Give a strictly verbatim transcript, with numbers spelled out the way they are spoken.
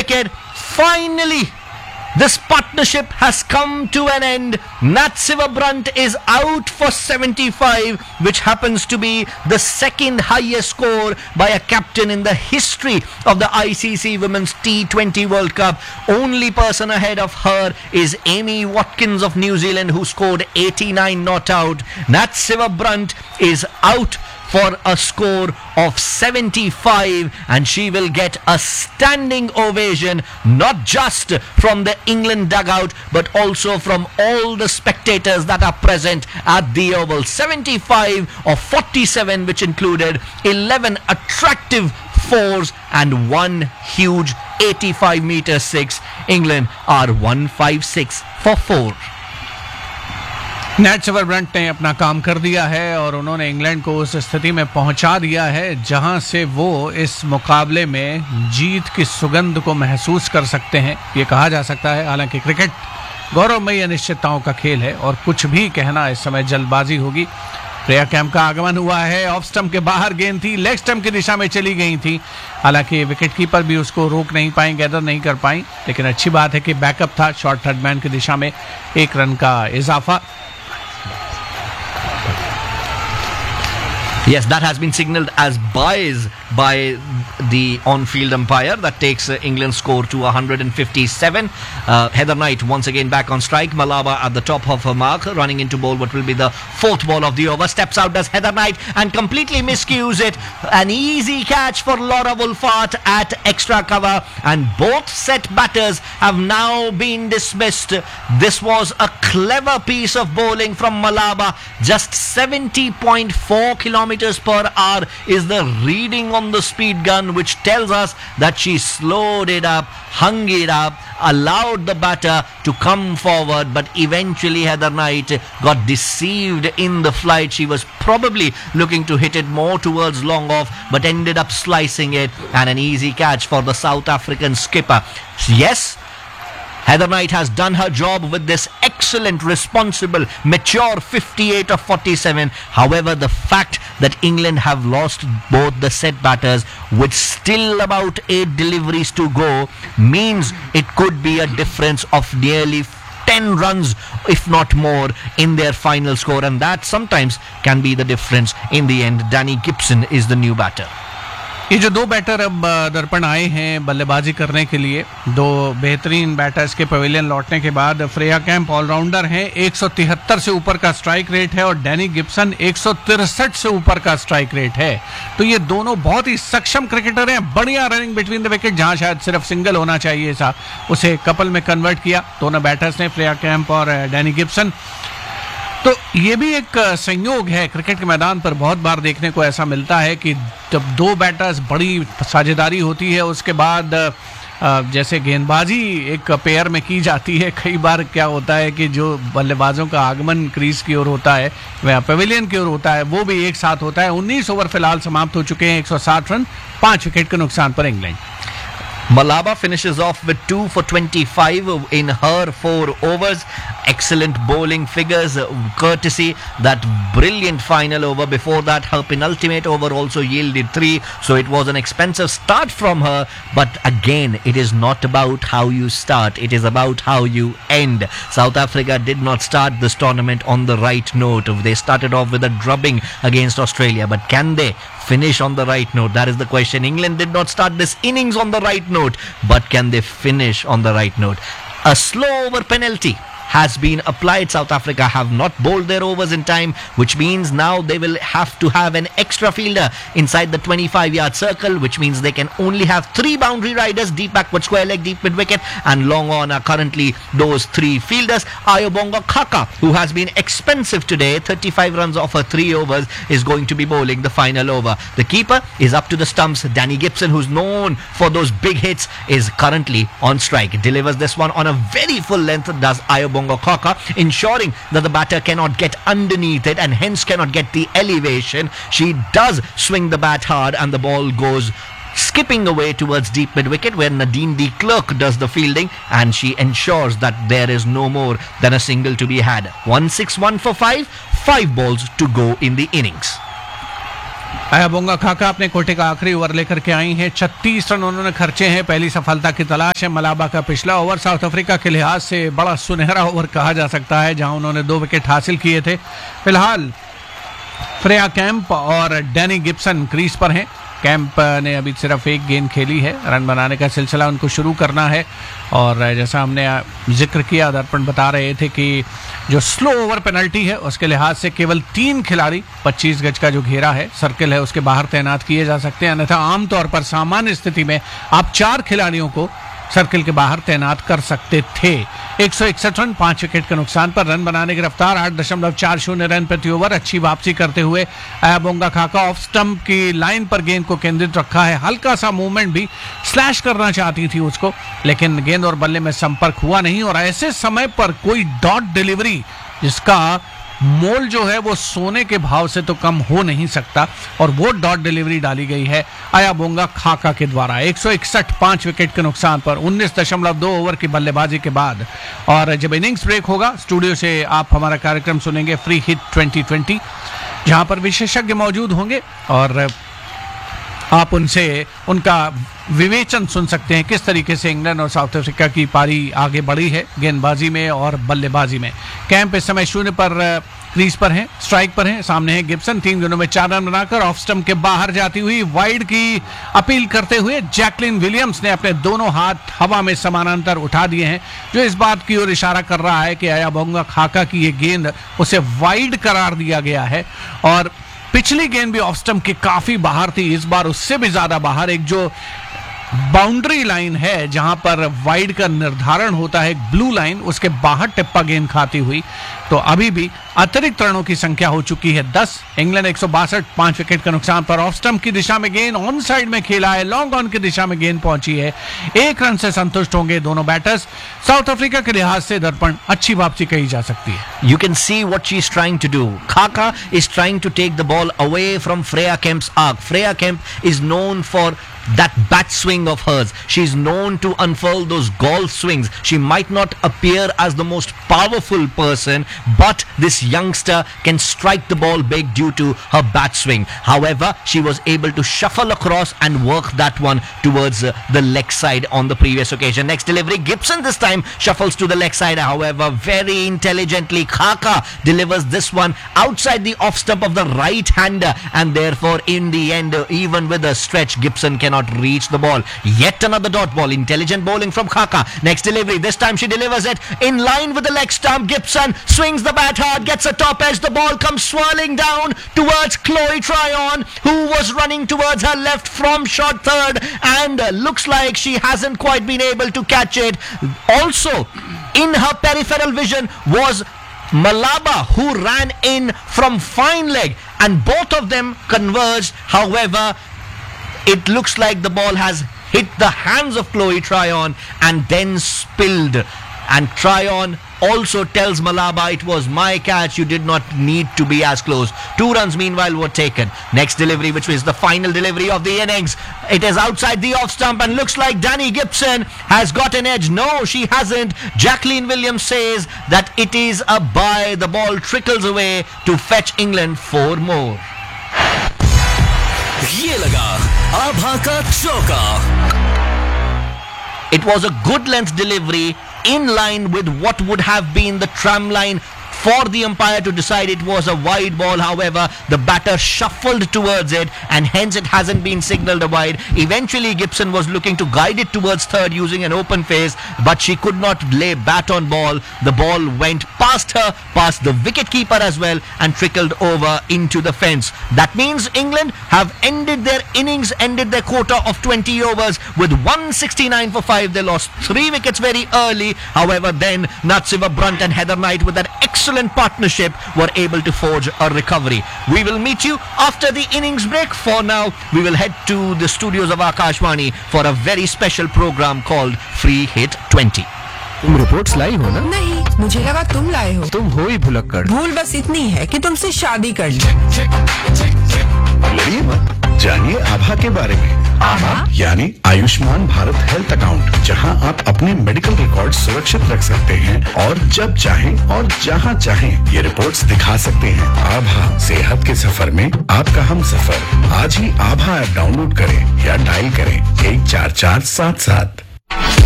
wicket. Finally, this partnership has come to an end. Nat Sivabrunt is out for seventy-five, which happens to be the second highest score by a captain in the history of the I C C Women's T twenty World Cup. Only person ahead of her is Amy Watkins of New Zealand, who scored eighty-nine not out. Nat Sivabrunt is out for a score of seventy-five, and she will get a standing ovation, not just from the England dugout but also from all the spectators that are present at the Oval. seventy-five of forty-seven, which included eleven attractive fours and one huge eighty-five meter six. England are one fifty-six for four. NAT सिवरब्रंट ने अपना काम कर दिया है और उन्होंने England को उस स्थिति में पहुंचा दिया है जहां से वो इस मुकाबले में जीत की सुगंध को महसूस कर सकते हैं, ये कहा जा सकता है। हालांकि क्रिकेट गौरवमयी अनिश्चितताओं का खेल है और कुछ भी कहना इस समय जल्दबाजी होगी। प्रिया कैम्प का आगमन हुआ है, ऑफ स्टंप के बाहर गेंद थी, लेग स्टंप की दिशा में चली गई थी। हालांकि विकेट कीपर भी उसको रोक नहीं पाई, गैदर नहीं कर पाई, लेकिन अच्छी बात है कि बैकअप था शॉर्ट थर्ड मैन की दिशा में एक रन का इजाफा। Yes, that has been signalled as buys by the on-field umpire. That takes uh, England's score to one fifty-seven. Uh, Heather Knight once again back on strike. Malaba at the top of her mark, running into bowl what will be the fourth ball of the over. Steps out does Heather Knight and completely miscues it. An easy catch for Laura Wolfart at extra cover, and both set batters have now been dismissed. This was a clever piece of bowling from Malaba. Just seventy point four kilometers per hour is the reading on the speed gun, which tells us that she slowed it up, hung it up, allowed the batter to come forward, but eventually Heather Knight got deceived in the flight. She was probably looking to hit it more towards long off, but ended up slicing it, and an easy catch for the South African skipper. Yes, Heather Knight has done her job with this excellent, responsible, mature fifty-eight of forty-seven. However, the fact that England have lost both the set batters with still about eight deliveries to go means it could be a difference of nearly ten runs, if not more, in their final score, and that sometimes can be the difference in the end. Danny Gibson is the new batter. ये जो दो batter अब दर्पण आए हैं बल्लेबाजी करने के लिए, दो बेहतरीन बैटर्स के पवेलियन लौटने के बाद, फ्रेया कैम्प ऑलराउंडर हैं, एक सौ तिहत्तर से ऊपर का स्ट्राइक रेट है और डैनी गिब्सन एक सौ तिरसठ से ऊपर का स्ट्राइक रेट है। तो ये दोनों बहुत ही सक्षम क्रिकेटर हैं। बढ़िया रनिंग बिटवीन द विकेट, जहां शायद सिर्फ सिंगल होना चाहिए था, उसे कपल में कन्वर्ट किया दोनों बैटर्स ने, फ्रेया कैम्प और डैनी गिब्सन। तो ये भी एक संयोग है क्रिकेट के मैदान पर, बहुत बार देखने को ऐसा मिलता है कि जब दो बैटर्स बड़ी साझेदारी होती है, उसके बाद जैसे गेंदबाजी एक पेयर में की जाती है, कई बार क्या होता है कि जो बल्लेबाजों का आगमन क्रीज की ओर होता है वह पेविलियन की ओर होता है, वो भी एक साथ होता है। उन्नीस ओवर फिलहाल समाप्त हो चुके हैं, एक सौ साठ रन, पांच विकेट के नुकसान पर England. Malaba finishes off with two for twenty-five in her four overs. Excellent bowling figures, courtesy that brilliant final over. Before that, her penultimate over also yielded three, so it was an expensive start from her. But again, it is not about how you start, it is about how you end. South Africa did not start this tournament on the right note. They started off with a drubbing against Australia, but can they finish on the right note? That is the question. England did not start this innings on the right note, but can they finish on the right note? A slow over penalty has been applied. South Africa have not bowled their overs in time, which means now they will have to have an extra fielder inside the twenty-five yard circle, which means they can only have three boundary riders, deep backward square leg, deep mid wicket, and long on are currently those three fielders. Ayobonga Khaka, who has been expensive today, thirty-five runs off her three overs, is going to be bowling the final over. The keeper is up to the stumps. Danny Gibson, who's known for those big hits, is currently on strike. Delivers this one on a very full length, does Ayobonga Khaka, ensuring that the batter cannot get underneath it and hence cannot get the elevation. She does swing the bat hard and the ball goes skipping away towards deep mid wicket, where Nadine de Klerk does the fielding, and she ensures that there is no more than a single to be had. one six one for five, five balls to go in the innings. Ayabonga Khaka अपने कोटे का आखिरी over लेकर के आई हैं। छत्तीस run उन्होंने खर्चे हैं। पहली सफलता की तलाश है। मलाबा का पिछला ओवर साउथ अफ्रीका के लिहाज से बड़ा सुनहरा ओवर कहा जा सकता है, जहां उन्होंने दो विकेट हासिल किए थे। फिलहाल फ्रेया कैंप और डैनी गिब्सन क्रीज पर हैं। कैंप ने अभी सिर्फ एक गेंद खेली है। रन बनाने का सिलसिला उनको शुरू करना है। और जैसा हमने जिक्र किया, दर्पण बता रहे थे कि जो स्लो ओवर पेनल्टी है उसके लिहाज से केवल तीन खिलाड़ी पच्चीस गज का जो घेरा है, सर्किल है, उसके बाहर तैनात किए जा सकते हैं। अन्यथा आमतौर पर सामान्य स्थिति में आप चार खिलाड़ियों को सर्किल के बाहर तैनात कर सकते थे। एक सौ इकसठ रन, पांच विकेट के नुकसान पर। रन बनाने की रफ्तार आठ दशमलव चार शून्य रन प्रति ओवर। अच्छी वापसी करते हुए अयाबोंगा खाका ऑफ स्टंप की लाइन पर गेंद को केंद्रित रखा है। हल्का सा मूवमेंट भी, स्लैश करना चाहती थी उसको, लेकिन गेंद और बल्ले में संपर्क हुआ नहीं। और ऐसे समय पर कोई डॉट डिलीवरी जिसका मोल जो है वो सोने के भाव से तो कम हो नहीं सकता, और वो डॉट डिलीवरी डाली गई है अयाबोंगा खाका के द्वारा। एक सौ इकसठ, पांच विकेट के नुकसान पर उन्नीस दशमलव दो ओवर की बल्लेबाजी के बाद। और जब इनिंग्स ब्रेक होगा, स्टूडियो से आप हमारा कार्यक्रम सुनेंगे फ्री हिट ट्वेंटी ट्वेंटी, जहां पर विशेषज्ञ मौजूद होंगे और आप उनसे उनका विवेचन सुन सकते हैं किस तरीके से इंग्लैंड और साउथ अफ्रीका की पारी आगे बढ़ी है गेंदबाजी में और बल्लेबाजी में। कैंप इस समय शून्य पर क्रीज पर हैं, स्ट्राइक पर हैं। सामने है गिब्सन। तीन गेंदों में चार रन बनाकर ऑफ स्टंप के बाहर जाती हुई वाइड की अपील करते हुए जैकलिन विलियम्स ने अपने दोनों हाथ हवा में समानांतर उठा दिए हैं, जो इस बात की ओर इशारा कर रहा है कि अयाबोंगा खाका की ये गेंद उसे वाइड करार दिया गया है। और पिछली गेंद भी ऑफ स्टंप के काफी बाहर थी, इस बार उससे भी ज्यादा बाहर। एक जो बाउंड्री लाइन है जहां पर वाइड का निर्धारण होता है, एक ब्लू लाइन, उसके बाहर टिप्पा गेंद खाती हुई। तो अभी भी अतिरिक्त रनों की संख्या हो चुकी है दस। इंग्लैंड एक सौ बासठ, पांच विकेट के नुकसान पर। ऑफ स्टंप की दिशा में गेंद ऑन साइड में खेला है, लॉन्ग ऑन की दिशा में गेंद पहुंची है। एक रन से संतुष्ट होंगे दोनों बैटर्स। साउथ अफ्रीका के लिहाज से दर्पण अच्छी वापसी कही जा सकती है। You can see what she's trying to do. Khaka is trying to take the ball away from Freya Kemp's arc. Freya Kemp is known for that bat swing of hers. She's known to unfurl those golf swings. She might not appear as the most powerful person, but this youngster can strike the ball big due to her bat swing. However, she was able to shuffle across and work that one towards uh, the leg side on the previous occasion. Next delivery, Gibson this time shuffles to the leg side. However, very intelligently, Khaka delivers this one outside the off stump of the right hander, and therefore in the end, uh, even with a stretch, Gibson cannot reach the ball. Yet another dot ball. Intelligent bowling from Khaka. Next delivery, this time she delivers it in line with the leg stump. Gibson swings the bat hard, gets a top edge. The ball comes swirling down towards Chloe Tryon, who was running towards her left from short third, and uh, looks like she hasn't quite been able to catch it. Also, in her peripheral vision was Malaba, who ran in from fine leg, and both of them converged. However, it looks like the ball has hit the hands of Chloe Tryon and then spilled. And Tryon also tells Malaba, it was my catch, you did not need to be as close. Two runs meanwhile were taken. Next delivery, which was the final delivery of the innings. It is outside the off stump and looks like Danny Gibson has got an edge. No, she hasn't. Jacqueline Williams says that it is a bye. The ball trickles away to fetch England four more. ये लगा आभा का चौका. It was a good length delivery in line with what would have been the tram line for the umpire to decide it was a wide ball. However, the batter shuffled towards it, and hence it hasn't been signalled a wide. Eventually, Gibson was looking to guide it towards third using an open face, but she could not lay bat on ball. The ball went past her, past the wicket-keeper as well, and trickled over into the fence. That means England have ended their innings, ended their quota of twenty overs with one sixty-nine for five. They lost three wickets very early. However, then Natsiva Brunt and Heather Knight, with that excellent partnership, were able to forge a recovery. We will meet you after the innings break. For now, we will head to the studios of Akashvani for a very special program called Free Hit twenty. तुम reports लाई हो ना? नहीं, मुझे लगा तुम लाए हो। तुम हो ही भुलक्कड़। भूल बस इतनी है कि तुमसे शादी कर ली। लड़िए मत, जानिए आभा के बारे में। आभा यानी आयुष्मान भारत हेल्थ अकाउंट, जहां आप अपने मेडिकल रिकॉर्ड सुरक्षित रख सकते हैं और जब चाहें और जहां चाहें ये रिपोर्ट्स दिखा सकते हैं। आभा, सेहत के सफर में आपका हम सफर। आज ही आभा ऐप डाउनलोड करें या डायल करें एक चार चार सात सात।